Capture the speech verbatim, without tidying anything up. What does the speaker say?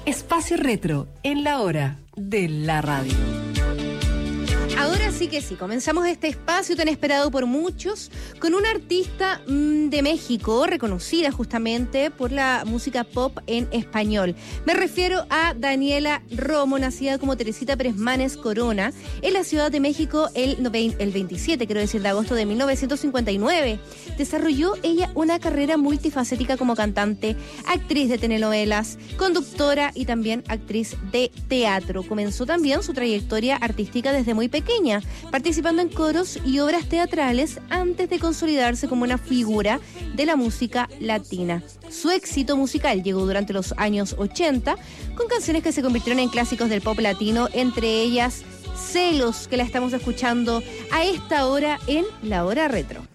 Espacio Retro en la hora de la radio. Ahora sí que sí, comenzamos este espacio tan esperado por muchos con una artista mmm, de México, reconocida justamente por la música pop en español. Me refiero a Daniela Romo, nacida como Teresita Pérez Manes Corona en la Ciudad de México el, el veintisiete, quiero decir, de agosto de mil novecientos cincuenta y nueve. Desarrolló ella una carrera multifacética como cantante, actriz de telenovelas, conductora y también actriz de teatro. Comenzó también su trayectoria artística desde muy pequeña, participando en coros y obras teatrales antes de consolidarse como una figura de la música latina. Su éxito musical llegó durante los años ochenta con canciones que se convirtieron en clásicos del pop latino, entre ellas Celos, que la estamos escuchando a esta hora en La Hora Retro.